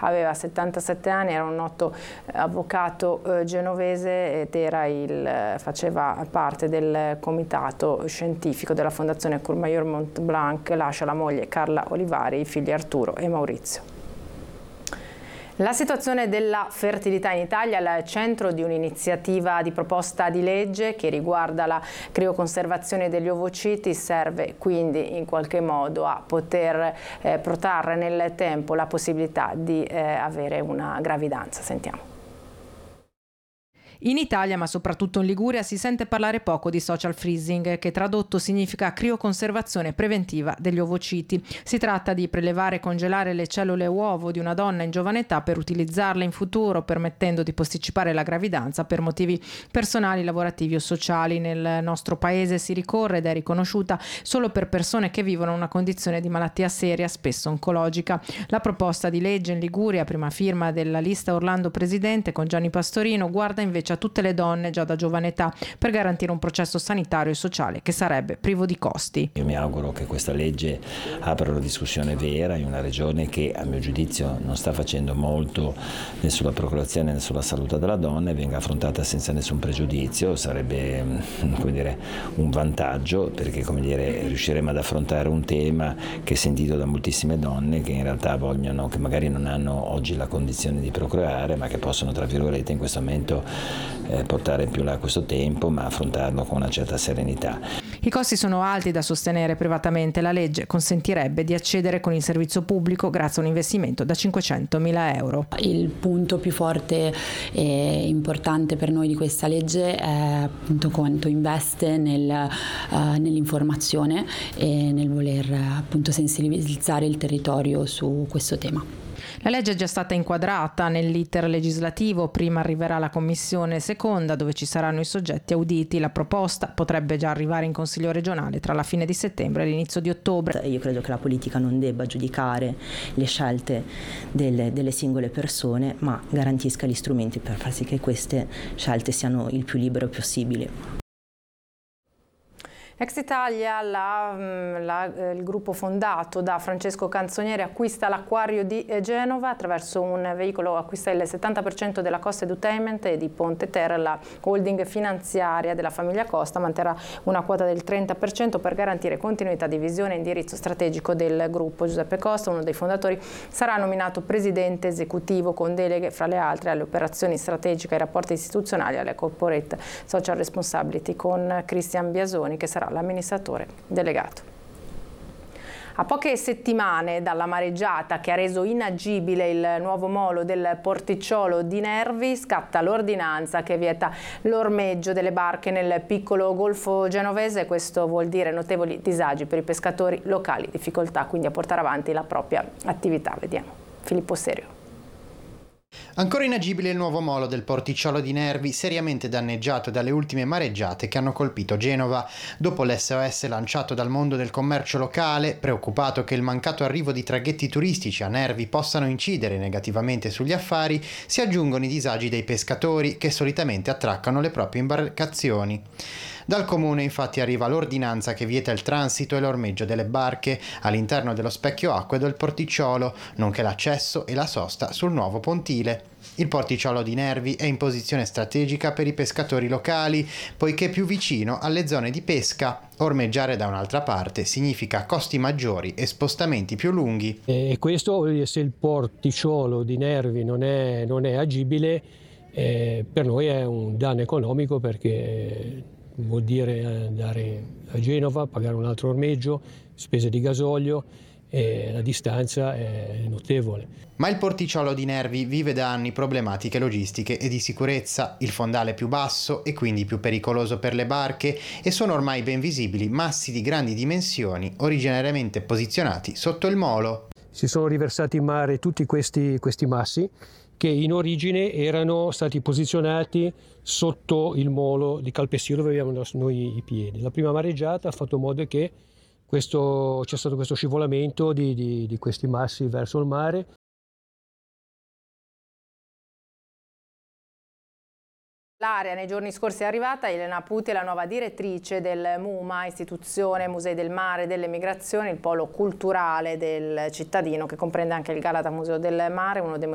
aveva 77 anni, era un noto avvocato genovese ed faceva parte del comitato scientifico della Fondazione Courmayeur Montblanc. Lascia la moglie Carla Olivari, i figli Arturo e Maurizio. La situazione della fertilità in Italia è al centro di un'iniziativa di proposta di legge che riguarda la crioconservazione degli ovociti. Serve quindi in qualche modo a poter protrarre nel tempo la possibilità di avere una gravidanza. Sentiamo. In Italia, ma soprattutto in Liguria, si sente parlare poco di social freezing, che tradotto significa crioconservazione preventiva degli ovociti. Si tratta di prelevare e congelare le cellule uovo di una donna in giovane età per utilizzarle in futuro, permettendo di posticipare la gravidanza per motivi personali, lavorativi o sociali. Nel nostro paese si ricorre ed è riconosciuta solo per persone che vivono una condizione di malattia seria, spesso oncologica. La proposta di legge in Liguria, prima firma della lista Orlando Presidente con Gianni Pastorino, guarda invece a tutte le donne già da giovane età per garantire un processo sanitario e sociale che sarebbe privo di costi. Io mi auguro che questa legge apra una discussione vera in una regione che a mio giudizio non sta facendo molto né sulla procreazione né sulla salute della donna e venga affrontata senza nessun pregiudizio. Sarebbe un vantaggio perché riusciremo ad affrontare un tema che è sentito da moltissime donne che in realtà che magari non hanno oggi la condizione di procreare ma che possono tra virgolette in questo momento portare più là questo tempo ma affrontarlo con una certa serenità. I costi sono alti da sostenere privatamente. La legge consentirebbe di accedere con il servizio pubblico grazie a un investimento da 500.000 euro. Il punto più forte e importante per noi di questa legge è appunto quanto investe nell'informazione e nel voler appunto sensibilizzare il territorio su questo tema. La legge è già stata inquadrata nell'iter legislativo, prima arriverà la commissione seconda dove ci saranno i soggetti auditi. La proposta potrebbe già arrivare in Consiglio regionale tra la fine di settembre e l'inizio di ottobre. Io credo che la politica non debba giudicare le scelte delle singole persone, ma garantisca gli strumenti per far sì che queste scelte siano il più libere possibili. Ex Italia, il gruppo fondato da Francesco Canzonieri, acquista l'acquario di Genova. Attraverso un veicolo acquista il 70% della Costa Edutainment e di Ponte Terra. La holding finanziaria della famiglia Costa manterrà una quota del 30% per garantire continuità di visione e indirizzo strategico del gruppo. Giuseppe Costa, uno dei fondatori, sarà nominato presidente esecutivo con deleghe, fra le altre, alle operazioni strategiche, ai rapporti istituzionali e alle corporate social responsibility, con Cristian Biasoni, che sarà l'amministratore delegato. A poche settimane dalla mareggiata che ha reso inagibile il nuovo molo del porticciolo di Nervi, scatta l'ordinanza che vieta l'ormeggio delle barche nel piccolo golfo genovese. Questo vuol dire notevoli disagi per i pescatori locali, difficoltà quindi a portare avanti la propria attività. Vediamo. Filippo Serio. Ancora inagibile il nuovo molo del porticciolo di Nervi, seriamente danneggiato dalle ultime mareggiate che hanno colpito Genova. Dopo l'SOS lanciato dal mondo del commercio locale, preoccupato che il mancato arrivo di traghetti turistici a Nervi possano incidere negativamente sugli affari, si aggiungono i disagi dei pescatori che solitamente attraccano le proprie imbarcazioni. Dal comune infatti arriva l'ordinanza che vieta il transito e l'ormeggio delle barche all'interno dello specchio acque del porticciolo, nonché l'accesso e la sosta sul nuovo pontile. Il porticciolo di Nervi è in posizione strategica per i pescatori locali, poiché è più vicino alle zone di pesca. Ormeggiare da un'altra parte significa costi maggiori e spostamenti più lunghi. E questo, se il porticciolo di Nervi non è agibile, per noi è un danno economico, perché vuol dire andare a Genova, pagare un altro ormeggio, spese di gasolio, e la distanza è notevole. Ma il porticciolo di Nervi vive da anni problematiche logistiche e di sicurezza. Il fondale è più basso e quindi più pericoloso per le barche, e sono ormai ben visibili massi di grandi dimensioni originariamente posizionati sotto il molo. Si sono riversati in mare tutti questi massi che in origine erano stati posizionati sotto il molo di Calpestio dove abbiamo noi i piedi. La prima mareggiata ha fatto in modo che c'è stato questo scivolamento di questi massi verso il mare. L'area nei giorni scorsi è arrivata. Elena Puti è la nuova direttrice del MUMA, istituzione Musei del Mare e delle Migrazioni, il polo culturale del cittadino che comprende anche il Galata Museo del Mare, uno dei